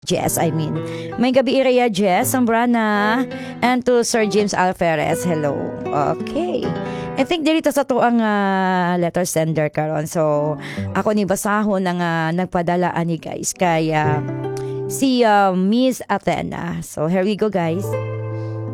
Jess, I mean. May gabi Rhea Jess, Sambrana, and to Sir James Alferez, hello. Okay. I think dito sa to ang letter sender karon. So, ako ni basahon ang nagpadala ani guys kay si Miss Athena. So, here we go guys.